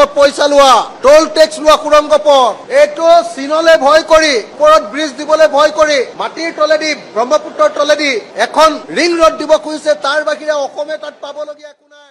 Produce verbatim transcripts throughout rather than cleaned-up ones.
মানুহৰ পইচা লোৱা, টোল টেক্স লোৱা, সুৰংগ পথ, এইটো চীনলৈ ভয় কৰি, ওপৰত ব্ৰিজ দিবলৈ ভয় কৰি, মাটিৰ তলেদি, ব্ৰহ্মপুত্ৰৰ তলেদি এখন ৰিং ৰোড দিব খুজিছে। তাৰ বাহিৰে অসমে তাত পাবলগীয়া একো নাই।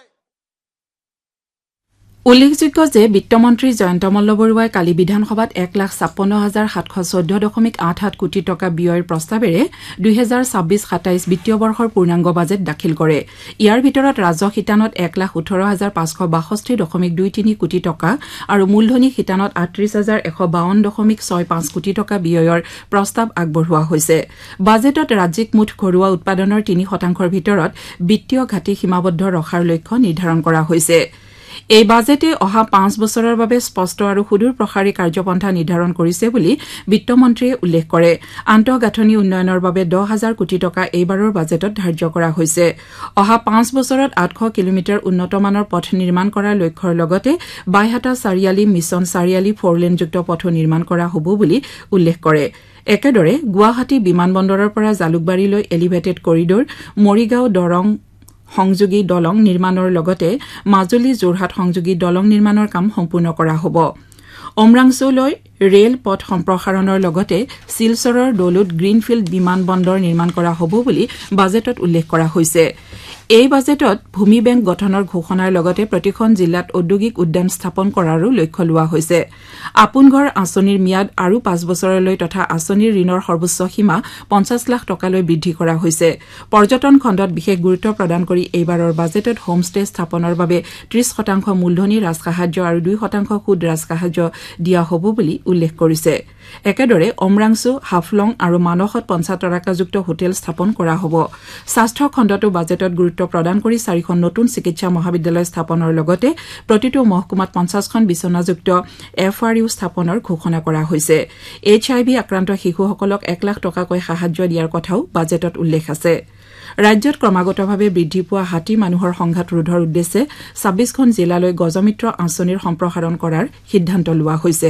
উল্লেখযোগ্য যে বিত্তমন্ত্ৰী জয়ন্ত মল্ল বৰুৱাই কালি বিধানসভাত এক লাখ ছাপন্ন হাজাৰ সাতশ চৈধ্য দশমিক আঠ সাত কোটি টকা ব্যয়ৰ প্ৰস্তাৱেৰে দুহেজাৰ ছাব্বিছ সাতাইছ বিত্তীয় বৰ্ষৰ পূৰ্ণাংগ বাজেট দাখিল কৰে। ইয়াৰ ভিতৰত ৰাজহ শিতানত এক লাখ ওঠৰ হাজাৰ পাঁচশ বাষষ্ঠি দশমিক দুই তিনি কোটি টকা আৰু মূলধনী শিতানত আঠত্ৰিশ হাজাৰ এশ বাৱন্ন দশমিক ছয় পাঁচ কোটি টকা ব্যয়ৰ প্ৰস্তাৱ আগবঢ়োৱা হৈছে। বাজেটত ৰাজ্যিক মুঠ ঘৰুৱা উৎপাদনৰ তিনি শতাংশৰ ভিতৰত বিত্তীয় ঘাটি সীমাবদ্ধ ৰখাৰ লক্ষ্য নিৰ্ধাৰণ কৰা হৈছে। এই বাজেটে অহা পাঁচ বছৰৰ বাবে স্পষ্ট আৰু সুদূৰ প্ৰসাৰী কাৰ্যপন্থা নিৰ্ধাৰণ কৰিছে বুলি বিত্তমন্ত্ৰীয়ে উল্লেখ কৰে। আন্তঃগাঁথনি উন্নয়নৰ বাবে দহ হাজাৰ কোটি টকা এইবাৰৰ বাজেটত ধাৰ্য কৰা হৈছে। অহা পাঁচ বছৰত আঠশ কিলোমিটাৰ উন্নতমানৰ পথ নিৰ্মাণ কৰাৰ লক্ষ্যৰ লগতে বাইহাটা চাৰিআলি মিছন চাৰিআলি ফৰলেনযুক্ত পথো নিৰ্মাণ কৰা হ'ব বুলি উল্লেখ কৰে। একেদৰে গুৱাহাটী বিমান বন্দৰৰ পৰা জালুকবাৰীলৈ এলিভেটেড কৰিডৰ, মৰিগাঁও দৰং সংযোগী দলং নিৰ্মাণৰ লগতে মাজুলী যোৰহাট সংযোগী দলং নিৰ্মাণৰ কাম সম্পূৰ্ণ কৰা হ'ব। অমৰাংচুলৈ ৰেল পথ সম্প্ৰসাৰণৰ লগতে শিলচৰৰ দলুত গ্ৰীণফিল্ড বিমান বন্দৰ নিৰ্মাণ কৰা হ'ব বুলি বাজেটত উল্লেখ কৰা হৈছে। এই বাজেটত ভূমি বেংক গঠনৰ ঘোষণাৰ লগতে প্ৰতিখন জিলাত ঔদ্যোগিক উদ্যান স্থাপন কৰাৰো লক্ষ্য লোৱা হৈছে। আপোন ঘৰ আঁচনিৰ ম্যাদ আৰু পাঁচ বছৰলৈ তথা আঁচনিৰ ঋণৰ সৰ্বোচ্চ সীমা পঞ্চাছ লাখ টকালৈ বৃদ্ধি কৰা হৈছে। পৰ্যটন খণ্ডত বিশেষ গুৰুত্ব প্ৰদান কৰি এইবাৰৰ বাজেটত হোমষ্টে স্থাপনৰ বাবে ত্ৰিশ শতাংশ মূলধনী ৰাজসাহায্য আৰু দুই শতাংশ সুদ ৰাজসাহায্য দিয়া হ'ব বুলি উল্লেখ কৰিছে। একেদৰে অমৰাংচু, হাফলং আৰু মানসত পঞ্চায়তৰাকাযুক্ত হোটেল স্থাপন কৰা হ'ব। স্বাস্থ্য খণ্ডতো বাজেটত গুৰুত্ব প্ৰদান কৰি চাৰিখন নতুন চিকিৎসা মহাবিদ্যালয় স্থাপনৰ লগতে প্ৰতিটো মহকুমাত পঞ্চাছখন বিচনাযুক্ত এফ আৰ ইউ স্থাপনৰ ঘোষণা কৰা হৈছে। এইচ আই ভি আক্ৰান্ত শিশুসকলক এক লাখ টকাকৈ সাহায্য দিয়াৰ কথাও বাজেটত উল্লেখ আছে। ৰাজ্যত ক্ৰমাগতভাৱে বৃদ্ধি পোৱা হাতী মানুহৰ সংঘাত ৰোধৰ উদ্দেশ্যে ছাব্বিছখন জিলালৈ গজমিত্ৰ আঁচনিৰ সম্প্ৰসাৰণ কৰাৰ সিদ্ধান্ত লোৱা হৈছে।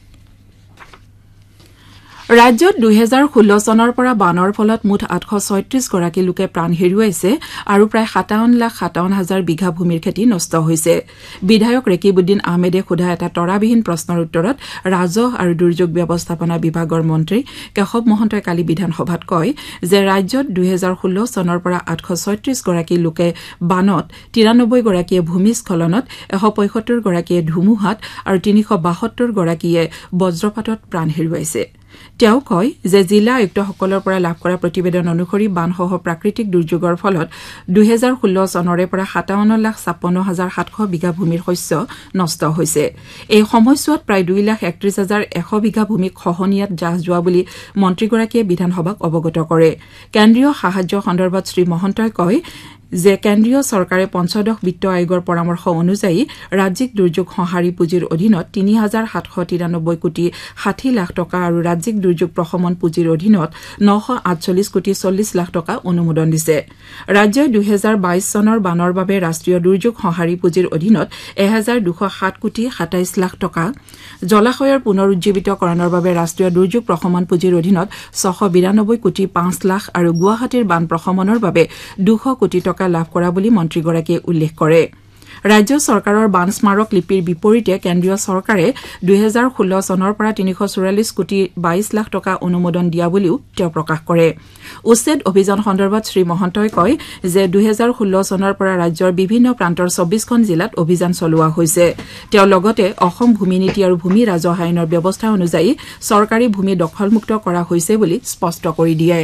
ৰাজ্যত দুহেজাৰ ষোল্ল চনৰ পৰা বানৰ ফলত মুঠ আঠশ ছয়ত্ৰিশ গৰাকী লোকে প্ৰাণ হেৰুৱাইছে আৰু প্ৰায় সাতাৱন্ন লাখ সাতাৱন্ন হাজাৰ বিঘা ভূমিৰ খেতি নষ্ট হৈছে। বিধায়ক ৰেকিবুদ্দিন আহমেদে সোধা এটা তৰাবিহীন প্ৰশ্নৰ উত্তৰত ৰাজহ আৰু দুৰ্যোগ ব্যৱস্থাপনা বিভাগৰ মন্ত্ৰী কেশৱ মহন্তই কালি বিধানসভাত কয় যে ৰাজ্যত দুহেজাৰ ষোল্ল চনৰ পৰা আঠশ ছয়ত্ৰিশ গৰাকী লোকে বানত, তিৰানব্বৈ গৰাকীয়ে ভূমিস্খলনত, এশ পঁয়সত্তৰ গৰাকীয়ে ধুমুহাত আৰু তিনিশ বাসত্তৰ গৰাকীয়ে বজ্ৰপাতত প্ৰাণ হেৰুৱাইছে। তেওঁ কয় যে জিলা আয়ুক্তসকলৰ পৰা লাভ কৰা প্ৰতিবেদন অনুসৰি বানসহ প্ৰাকৃতিক দুৰ্যোগৰ ফলত দুহেজাৰ ষোল্ল চনৰে পৰা সাতাৱন্ন লাখ ছাপন্ন হাজাৰ সাতশ বিঘা ভূমিৰ শস্য নষ্ট হৈছে। এই সময়ছোৱাত প্ৰায় দুই লাখ একত্ৰিশ হাজাৰ এশ বিঘা ভূমি খহনীয়াত জাহ যোৱা বুলি মন্ত্ৰীগৰাকীয়ে বিধানসভাক অৱগত কৰে। কেন্দ্ৰীয় সাহায্য সন্দৰ্ভত শ্ৰীমহন্তই কয় যে কেন্দ্ৰীয় চৰকাৰে পঞ্চদশ বিত্ত আয়োগৰ পৰামৰ্শ অনুযায়ী ৰাজ্যিক দুৰ্যোগ সঁহাৰি পুঁজিৰ অধীনত তিনি হাজাৰ সাতশ তিৰানব্বৈ কোটি ষাঠি লাখ টকা আৰু ৰাজ্যিক দুৰ্যোগ প্ৰশমন পুঁজিৰ অধীনত নশ আঠচল্লিছ কোটি চল্লিছ লাখ টকা অনুমোদন দিছে। ৰাজ্যই দুহেজাৰ বাইছ চনৰ বানৰ বাবে ৰাষ্ট্ৰীয় দুৰ্যোগ সঁহাৰি পুঁজিৰ অধীনত এহেজাৰ দুশ সাত কোটি সাতাইছ লাখ টকা, জলাশয়ৰ পুনৰুজ্জীৱিতকৰণৰ বাবে ৰাষ্ট্ৰীয় দুৰ্যোগ প্ৰশমন পুঁজিৰ অধীনত ছশ বিৰানব্বৈ কোটি পাঁচ লাখ আৰু গুৱাহাটীৰ বান প্ৰশমনৰ বাবে দুশ কোটি টকা লাভ কৰা বুলি মন্ত্ৰীগৰাকীয়ে উল্লেখ কৰে। ৰাজ্য চৰকাৰৰ বান স্মাৰক লিপিৰ বিপৰীতে কেন্দ্ৰীয় চৰকাৰে দুহেজাৰ ষোল্ল চনৰ পৰা তিনিশ চৌৰাল্লিছ কোটি বাইছ লাখ টকা অনুমোদন দিয়া বুলিও তেওঁ প্ৰকাশ কৰে। উচ্ছেদ অভিযান সন্দৰ্ভত শ্ৰীমহন্তই কয় যে দুহেজাৰ ষোল্ল চনৰ পৰা ৰাজ্যৰ বিভিন্ন প্ৰান্তৰ চৌবিছখন জিলাত অভিযান চলোৱা হৈছে। তেওঁ লগতে অসম ভূমি নীতি আৰু ভূমি ৰাজহ আইনৰ ব্যৱস্থা অনুযায়ী চৰকাৰী ভূমি দখলমুক্ত কৰা হৈছে বুলি স্পষ্ট কৰি দিয়ে।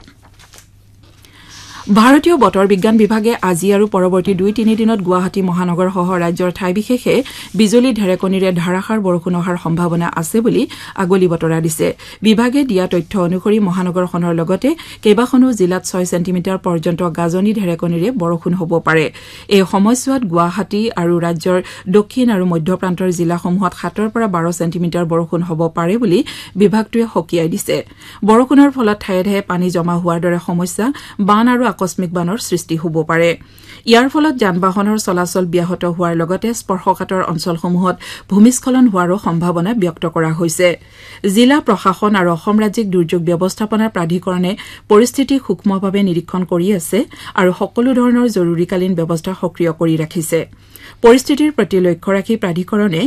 ভাৰতীয় বতৰ বিজ্ঞান বিভাগে আজি আৰু পৰৱৰ্তী দুই তিনি দিনত গুৱাহাটী মহানগৰসহ ৰাজ্যৰ ঠাই বিশেষে বিজুলী ঢেৰেকণীৰে ধাৰাসাৰ বৰষুণ অহাৰ সম্ভাৱনা আছে বুলি আগলি বতৰা দিছে। বিভাগে দিয়া তথ্য অনুসৰি মহানগৰখনৰ লগতে কেইবাখনো জিলাত ছয় ছেণ্টিমিটাৰ পৰ্যন্ত গাজনি ঢেৰেকণীৰে বৰষুণ হ'ব পাৰে। এই সময়ছোৱাত গুৱাহাটী আৰু ৰাজ্যৰ দক্ষিণ আৰু মধ্য প্ৰান্তৰ জিলাসমূহত সাতৰ পৰা বাৰ ছেণ্টিমিটাৰ বৰষুণ হ'ব পাৰে বুলি বিভাগটোৱে সকীয়াই দিছে। বৰষুণৰ ফলত ঠায়ে ঠায়ে পানী জমা হোৱাৰ দৰে সমস্যা, বান আৰু আকস্মিক বানৰ সৃষ্টি হ'ব পাৰে। ইয়াৰ ফলত যান বাহনৰ চলাচল ব্যাহত হোৱাৰ লগতে স্পৰ্শকাতৰ অঞ্চলসমূহত ভূমিস্খলন হোৱাৰো সম্ভাৱনা ব্যক্ত কৰা হৈছে। জিলা প্ৰশাসন আৰু অসম ৰাজ্যিক দুৰ্যোগ ব্যৱস্থাপনা প্ৰাধিকৰণে পৰিস্থিতি সূক্ষ্মভাৱে নিৰীক্ষণ কৰি আছে আৰু সকলো ধৰণৰ জৰুৰীকালীন ব্যৱস্থা সক্ৰিয় কৰি ৰাখিছে। পৰিস্থিতিৰ প্ৰতি লক্ষ্য ৰাখি প্ৰাধিকৰণে